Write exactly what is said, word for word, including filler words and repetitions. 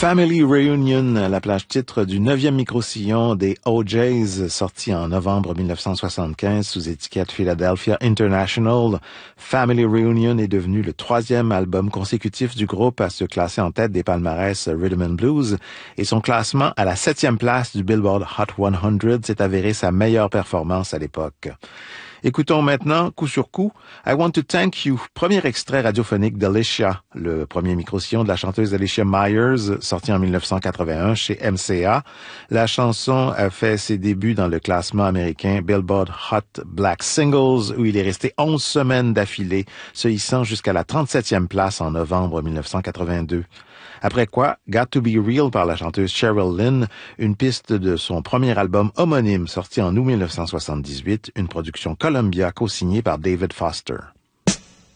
Family Reunion, la plage titre du neuvième micro-sillon des O Js, sorti en novembre mille neuf cent soixante-quinze sous étiquette Philadelphia International. Family Reunion est devenu le troisième album consécutif du groupe à se classer en tête des palmarès Rhythm and Blues, et son classement à la septième place du Billboard Hot cent s'est avéré sa meilleure performance à l'époque. Écoutons maintenant, coup sur coup, I Want to Thank You, premier extrait radiophonique d'Alicia, le premier micro-sillon de la chanteuse Alicia Myers, sorti en mille neuf cent quatre-vingt-un chez M C A. La chanson a fait ses débuts dans le classement américain Billboard Hot Black Singles, où il est resté onze semaines d'affilée, se hissant jusqu'à la trente-septième place en novembre mille neuf cent quatre-vingt-deux. Après quoi, Got to Be Real par la chanteuse Cheryl Lynn, une piste de son premier album homonyme sorti en août mille neuf cent soixante-dix-huit, une production Columbia co-signée par David Foster.